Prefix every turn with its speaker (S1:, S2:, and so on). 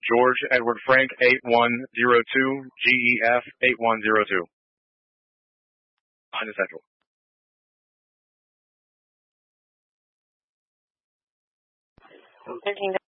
S1: George Edward Frank 8102, GEF 8102. On the central.
S2: Taking